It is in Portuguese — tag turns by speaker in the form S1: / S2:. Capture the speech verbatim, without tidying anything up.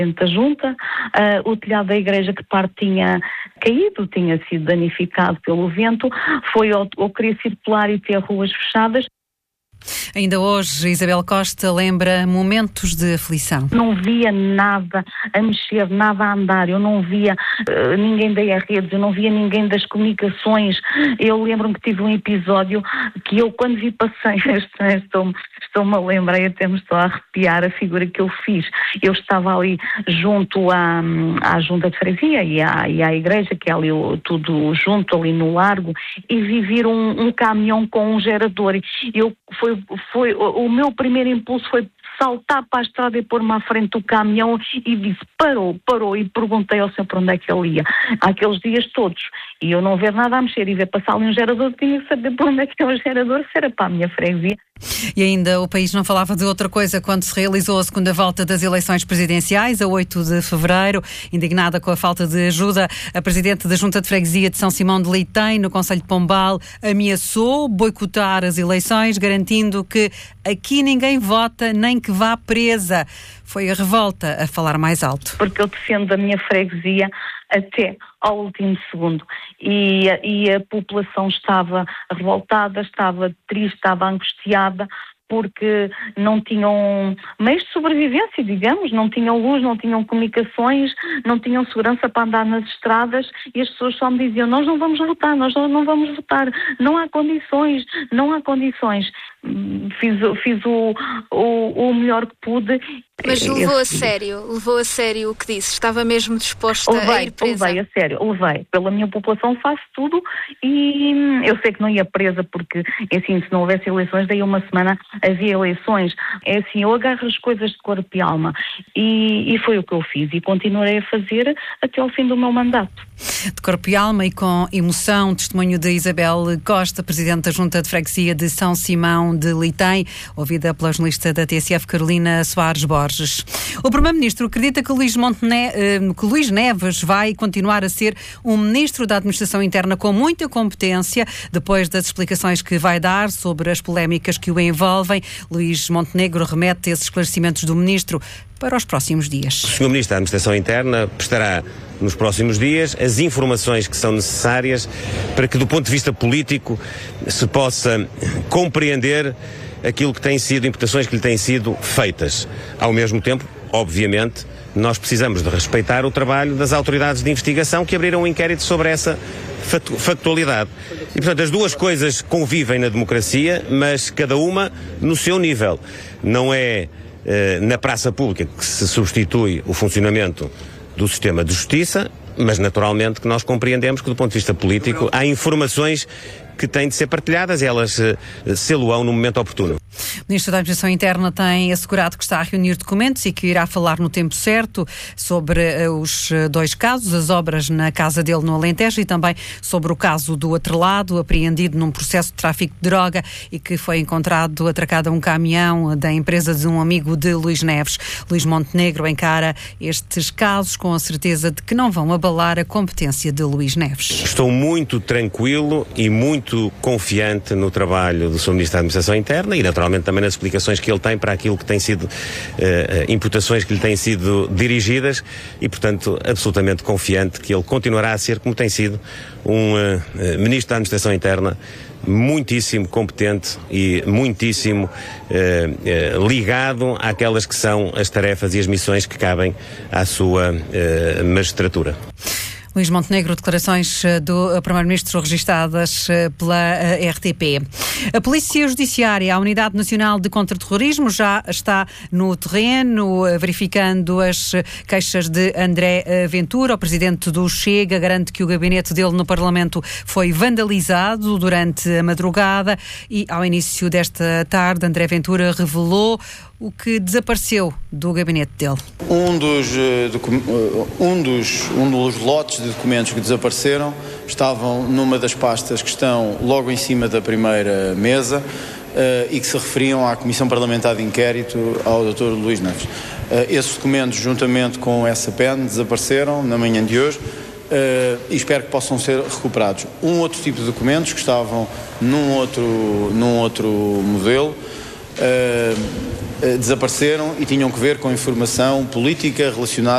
S1: da junta, uh, o telhado da igreja que parte tinha caído, tinha sido danificado pelo vento, foi ou, ou querer circular e ter ruas fechadas.
S2: Ainda hoje, Isabel Costa lembra momentos de aflição.
S1: Não via nada a mexer, nada a andar, eu não via uh, ninguém da redes, eu não via ninguém das comunicações. Eu lembro-me que tive um episódio que eu, quando vi passei, estou-me, estou-me a lembrar e até me estou a arrepiar a figura que eu fiz. Eu estava ali junto à, à junta de freguesia e à, e à igreja, que é ali tudo junto, ali no largo, e vi vir um, um caminhão com um gerador. Eu, foi, foi, o, o meu primeiro impulso foi saltar para a estrada e pôr-me à frente do caminhão e disse, parou, parou, e perguntei ao senhor para onde é que ele ia. Aqueles dias todos, e eu não ver nada a mexer e ver passar ali um gerador, tinha que saber para onde é que é o gerador, se era para a minha freguesia.
S2: E ainda o país não falava de outra coisa quando se realizou a segunda volta das eleições presidenciais, a oito de fevereiro. Indignada com a falta de ajuda, a Presidente da Junta de Freguesia de São Simão de Leitém, no Concelho de Pombal, ameaçou boicotar as eleições, garantindo que aqui ninguém vota nem que vá presa. Foi a revolta a falar mais alto.
S1: Porque eu defendo a minha freguesia até ao último segundo. E, e a população estava revoltada, estava triste, estava angustiada, porque não tinham meios de sobrevivência, digamos, não tinham luz, não tinham comunicações, não tinham segurança para andar nas estradas, e as pessoas só me diziam, nós não vamos votar, nós não vamos votar, não há condições, não há condições. Fiz, fiz o, o, o melhor que pude.
S3: Mas levou a sério, levou a sério o que disse? Estava mesmo disposta
S1: levei,
S3: a ir presa?
S1: Levei, a sério, levei. Pela minha população faço tudo e eu sei que não ia presa porque, assim, se não houvesse eleições, daí uma semana havia eleições. É assim, eu agarro as coisas de corpo e alma e, e foi o que eu fiz e continuarei a fazer até ao fim do meu mandato.
S2: De corpo e alma e com emoção, testemunho de Isabel Costa, Presidente da Junta de Freguesia de São Simão de Leitém, ouvida pela jornalista da T S F, Carolina Soares Borges. O Primeiro-Ministro acredita que Luís, Montene... que Luís Neves vai continuar a ser um Ministro da Administração Interna com muita competência, depois das explicações que vai dar sobre as polémicas que o envolvem. Luís Montenegro remete esses esclarecimentos do Ministro para os próximos dias.
S4: O senhor Ministro da Administração Interna prestará nos próximos dias as informações que são necessárias para que, do ponto de vista político, se possa compreender aquilo que têm sido, imputações que lhe têm sido feitas. Ao mesmo tempo, obviamente, nós precisamos de respeitar o trabalho das autoridades de investigação que abriram um inquérito sobre essa factualidade. E, portanto, as duas coisas convivem na democracia, mas cada uma no seu nível. Não é eh, na praça pública que se substitui o funcionamento do sistema de justiça, mas naturalmente que nós compreendemos que, do ponto de vista político, há informações que têm de ser partilhadas e elas uh, sê-lo-ão no momento oportuno.
S2: O Ministro da Administração Interna tem assegurado que está a reunir documentos e que irá falar no tempo certo sobre uh, os dois casos, as obras na casa dele no Alentejo e também sobre o caso do atrelado, apreendido num processo de tráfico de droga e que foi encontrado atracado a um caminhão da empresa de um amigo de Luís Neves. Luís Montenegro encara estes casos com a certeza de que não vão abalar a competência de Luís Neves.
S4: Estou muito tranquilo e muito confiante no trabalho do senhor Ministro da Administração Interna e naturalmente também nas explicações que ele tem para aquilo que tem sido uh, imputações que lhe têm sido dirigidas e, portanto, absolutamente confiante que ele continuará a ser, como tem sido, um uh, Ministro da Administração Interna muitíssimo competente e muitíssimo uh, uh, ligado àquelas que são as tarefas e as missões que cabem à sua uh, magistratura.
S2: Luís Montenegro, declarações do Primeiro-Ministro registadas pela R T P. A Polícia Judiciária, a Unidade Nacional de Contra-Terrorismo, já está no terreno, verificando as queixas de André Ventura. O Presidente do Chega garante que o gabinete dele no Parlamento foi vandalizado durante a madrugada e, ao início desta tarde, André Ventura revelou o que desapareceu do gabinete dele.
S5: Um dos, um dos, um dos lotes de documentos que desapareceram estavam numa das pastas que estão logo em cima da primeira mesa uh, e que se referiam à Comissão Parlamentar de Inquérito ao doutor Luís Neves. Uh, esses documentos, juntamente com essa pen, desapareceram na manhã de hoje uh, e espero que possam ser recuperados. Um outro tipo de documentos que estavam num outro, num outro modelo Uh, uh, desapareceram e tinham que ver com informação política relacionada